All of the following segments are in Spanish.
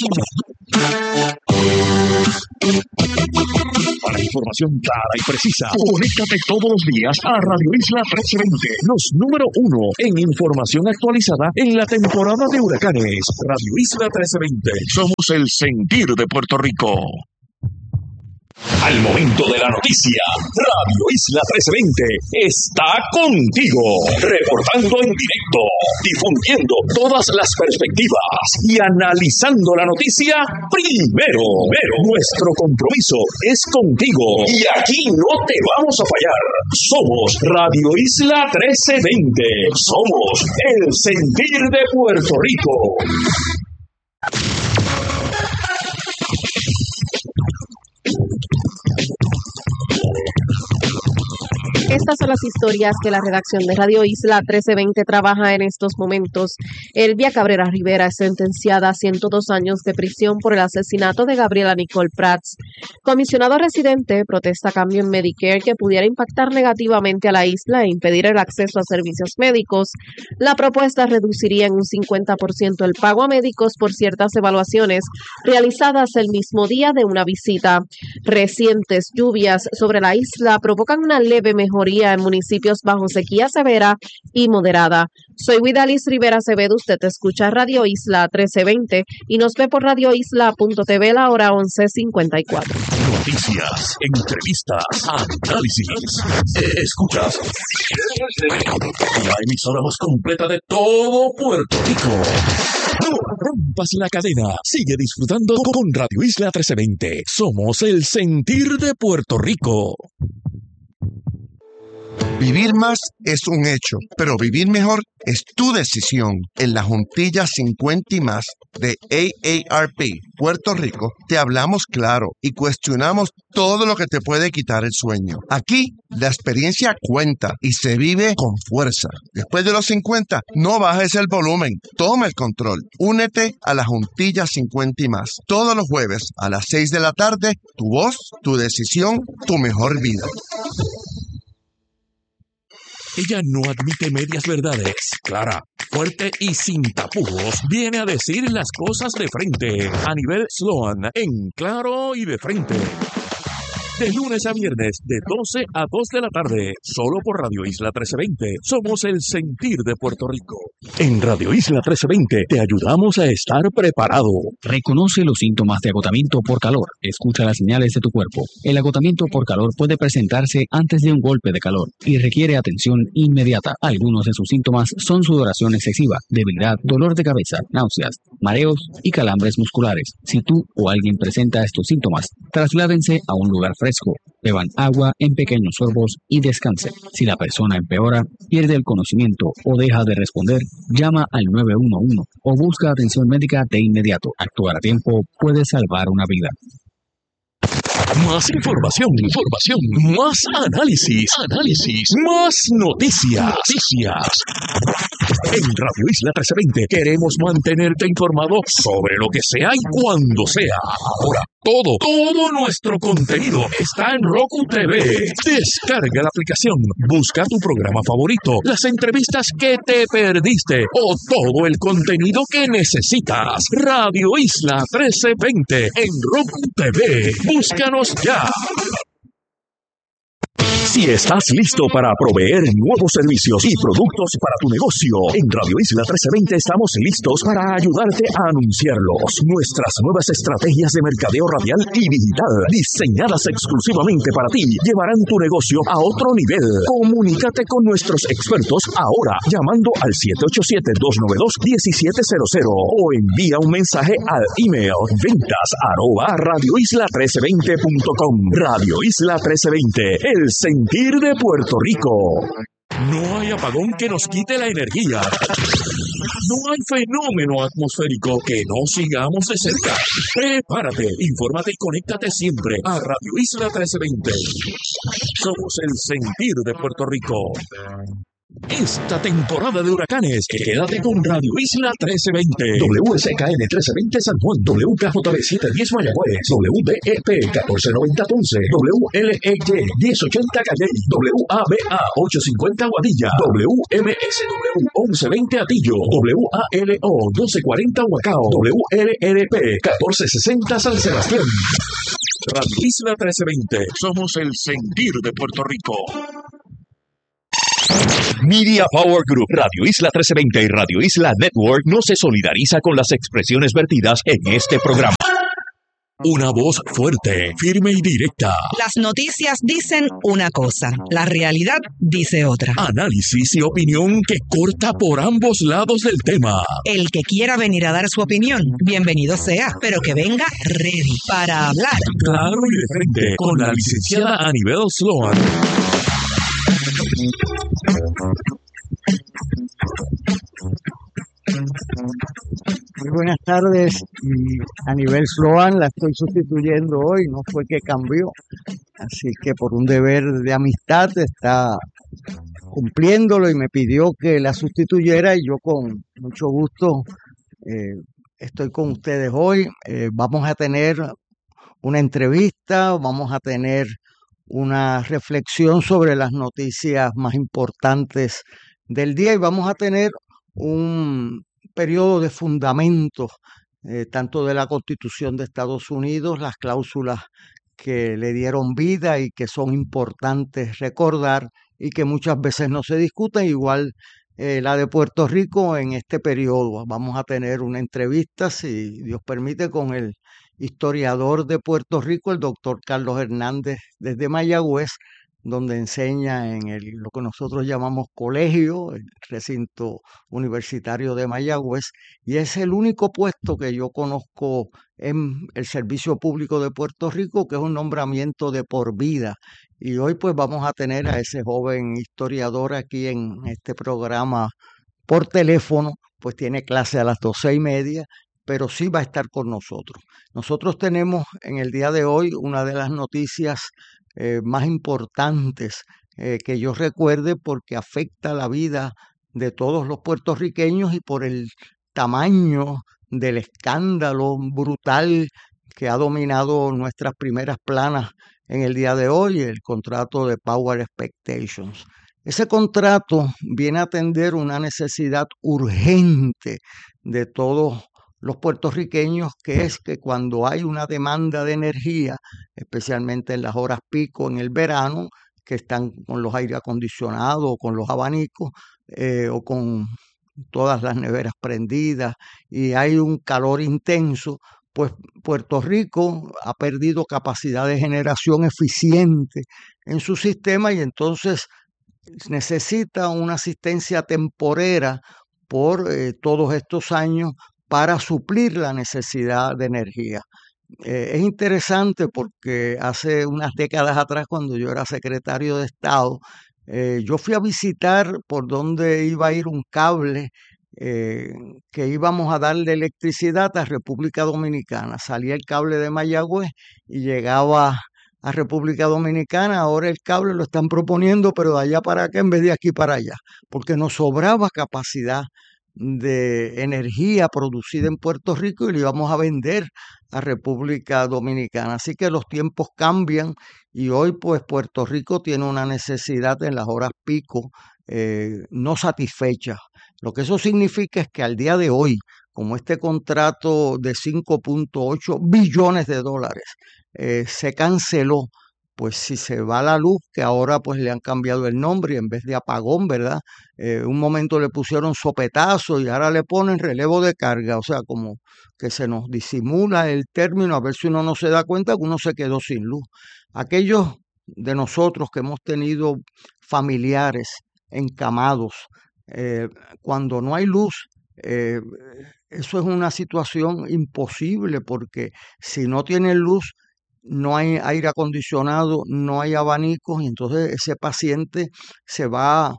Para información clara y precisa, conéctate todos los días a Radio Isla 1320, los número 1 en información actualizada en la temporada de huracanes. Radio Isla 1320, somos el sentir de Puerto Rico. Al momento de la noticia, Radio Isla 1320 está contigo, reportando en directo, difundiendo todas las perspectivas y analizando la noticia primero. Nuestro compromiso es contigo y aquí no te vamos a fallar. Somos Radio Isla 1320, somos el sentir de Puerto Rico. Estas son las historias que la redacción de Radio Isla 1320 trabaja en estos momentos. Elvia Cabrera Rivera es sentenciada a 102 años de prisión por el asesinato de Gabriela Nicole Prats. Comisionado residente protesta cambio en Medicare que pudiera impactar negativamente a la isla e impedir el acceso a servicios médicos. La propuesta reduciría en un 50% el pago a médicos por ciertas evaluaciones realizadas el mismo día de una visita. Recientes lluvias sobre la isla provocan una leve mejoría en municipios bajo sequía severa y moderada. Soy Guidalis Rivera Acevedo, usted escucha Radio Isla 1320 y nos ve por radioisla.tv la hora 11:54. Noticias, entrevistas, análisis. Escuchas la emisora más completa de todo Puerto Rico. No rompas la cadena. Sigue disfrutando con Radio Isla 1320. Somos el sentir de Puerto Rico. Vivir más es un hecho, pero vivir mejor es tu decisión. En la Juntilla 50 y más de AARP Puerto Rico, te hablamos claro y cuestionamos todo lo que te puede quitar el sueño. Aquí, la experiencia cuenta y se vive con fuerza. Después de los 50, no bajes el volumen, toma el control. Únete a la Juntilla 50 y más. Todos los jueves a las 6 de la tarde, tu voz, tu decisión, tu mejor vida. Ella no admite medias verdades. Clara, fuerte y sin tapujos, viene a decir las cosas de frente. A nivel Sloan, en claro y de frente. De lunes a viernes, de 12 a 2 de la tarde, solo por Radio Isla 1320. Somos el sentir de Puerto Rico. En Radio Isla 1320 te ayudamos a estar preparado. Reconoce los síntomas de agotamiento por calor. Escucha las señales de tu cuerpo. El agotamiento por calor puede presentarse antes de un golpe de calor y requiere atención inmediata. Algunos de sus síntomas son sudoración excesiva, debilidad, dolor de cabeza, náuseas, mareos y calambres musculares. Si tú o alguien presenta estos síntomas, trasládense a un lugar fresco. Beban agua en pequeños sorbos y descansen. Si la persona empeora, pierde el conocimiento o deja de responder, llama al 911 o busca atención médica de inmediato. Actuar a tiempo puede salvar una vida. Más información, más análisis, más noticias. En Radio Isla 1320 queremos mantenerte informado sobre lo que sea y cuando sea. Ahora, todo nuestro contenido está en Roku TV. Descarga la aplicación, busca tu programa favorito, las entrevistas que te perdiste o todo el contenido que necesitas. Radio Isla 1320 en Roku TV. Búscanos ya. Si estás listo para proveer nuevos servicios y productos para tu negocio, en Radio Isla 1320 estamos listos para ayudarte a anunciarlos. Nuestras nuevas estrategias de mercadeo radial y digital, diseñadas exclusivamente para ti, llevarán tu negocio a otro nivel. Comunícate con nuestros expertos ahora, llamando al 787-292-1700 o envía un mensaje al email ventas@radioisla1320.com. Radio Isla 1320, el sentir de Puerto Rico. No hay apagón que nos quite la energía. No hay fenómeno atmosférico que no sigamos de cerca. Prepárate, infórmate y conéctate siempre a Radio Isla 1320. Somos el sentir de Puerto Rico. Esta temporada de huracanes, quédate con Radio Isla 1320, WSKN 1320 San Juan, WKJB 710 Mayagüez, WDEP 1490 Ponce, WLEY 1080 Calley, WABA 850 Guadilla, WMSW 1120 Atillo, WALO 1240 Huacao, WLRP 1460 San Sebastián. Radio Isla 1320, somos el sentir de Puerto Rico. Media Power Group, Radio Isla 1320 y Radio Isla Network no se solidariza con las expresiones vertidas en este programa. Una voz fuerte, firme y directa. Las noticias dicen una cosa, la realidad dice otra. Análisis y opinión que corta por ambos lados del tema. El que quiera venir a dar su opinión, bienvenido sea, pero que venga ready para hablar. Claro y de frente, con la licenciada Anibel Sloan. Muy buenas tardes, a nivel Sloan la estoy sustituyendo hoy, no fue que cambió, así que por un deber de amistad está cumpliéndolo y me pidió que la sustituyera y yo con mucho gusto estoy con ustedes hoy. Vamos a tener una entrevista, vamos a tener una reflexión sobre las noticias más importantes del día y vamos a tener un periodo de fundamentos tanto de la Constitución de Estados Unidos, las cláusulas que le dieron vida y que son importantes recordar y que muchas veces no se discuten, igual la de Puerto Rico en este periodo. Vamos a tener una entrevista, si Dios permite, con el historiador de Puerto Rico, el doctor Carlos Hernández, desde Mayagüez, donde enseña en lo que nosotros llamamos colegio, el recinto universitario de Mayagüez, y es el único puesto que yo conozco en el Servicio Público de Puerto Rico, que es un nombramiento de por vida. Y hoy pues vamos a tener a ese joven historiador aquí en este programa por teléfono, pues tiene clase a las 12:30, pero sí va a estar con nosotros. Nosotros tenemos en el día de hoy una de las noticias más importantes que yo recuerde porque afecta la vida de todos los puertorriqueños y por el tamaño del escándalo brutal que ha dominado nuestras primeras planas en el día de hoy, el contrato de Power Expectations. Ese contrato viene a atender una necesidad urgente de todos los puertorriqueños, que es que cuando hay una demanda de energía, especialmente en las horas pico en el verano, que están con los aire acondicionados o con los abanicos o con todas las neveras prendidas y hay un calor intenso, pues Puerto Rico ha perdido capacidad de generación eficiente en su sistema y entonces necesita una asistencia temporera por todos estos años para suplir la necesidad de energía. Es interesante porque hace unas décadas atrás, cuando yo era secretario de Estado, yo fui a visitar por donde iba a ir un cable que íbamos a darle electricidad a República Dominicana. Salía el cable de Mayagüez y llegaba a República Dominicana. Ahora el cable lo están proponiendo, pero de allá para acá en vez de aquí para allá, porque nos sobraba capacidad de energía producida en Puerto Rico y lo íbamos a vender a República Dominicana. Así que los tiempos cambian y hoy pues Puerto Rico tiene una necesidad en las horas pico no satisfecha. Lo que eso significa es que al día de hoy, como este contrato de 5.8 billones de dólares se canceló, pues si se va la luz, que ahora pues le han cambiado el nombre, en vez de apagón, ¿verdad? Un momento le pusieron sopetazo y ahora le ponen relevo de carga, o sea, como que se nos disimula el término, a ver si uno no se da cuenta que uno se quedó sin luz. Aquellos de nosotros que hemos tenido familiares encamados, cuando no hay luz, eso es una situación imposible porque si no tienen luz, no hay aire acondicionado, no hay abanicos y entonces ese paciente se va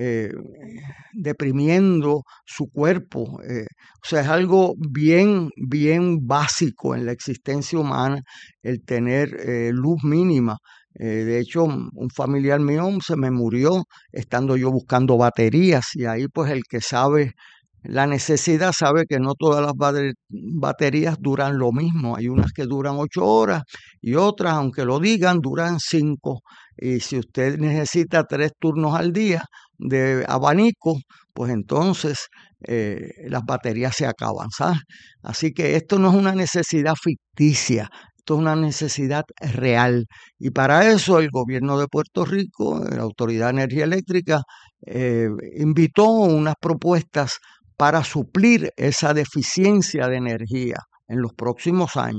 deprimiendo su cuerpo. O sea, es algo bien, bien básico en la existencia humana el tener luz mínima. De hecho, un familiar mío se me murió estando yo buscando baterías y ahí pues el que sabe la necesidad sabe que no todas las baterías duran lo mismo. Hay unas que duran 8 horas y otras, aunque lo digan, duran 5. Y si usted necesita 3 turnos al día de abanico, pues entonces las baterías se acaban, ¿sabes? Así que esto no es una necesidad ficticia. Esto es una necesidad real y para eso el gobierno de Puerto Rico, la Autoridad de Energía Eléctrica, invitó unas propuestas para suplir esa deficiencia de energía en los próximos años.